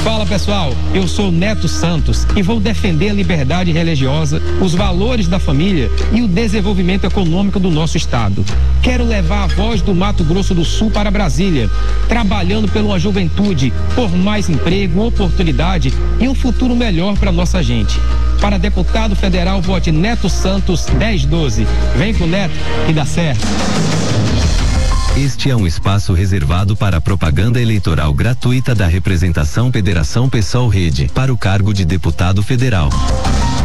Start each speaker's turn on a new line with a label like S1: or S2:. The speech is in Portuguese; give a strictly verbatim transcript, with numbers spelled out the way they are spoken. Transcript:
S1: Fala pessoal, eu sou Neto Santos e vou defender a liberdade religiosa, os valores da família e o desenvolvimento econômico do nosso estado. Quero levar a voz do Mato Grosso do Sul para Brasília, trabalhando por uma juventude, por mais emprego, oportunidade e um futuro melhor para nossa gente. Para deputado federal, vote Neto Santos dez doze. Vem com o Neto e dá certo.
S2: Este é um espaço reservado para propaganda eleitoral gratuita da representação Federação PSOL Rede para o cargo de deputado federal.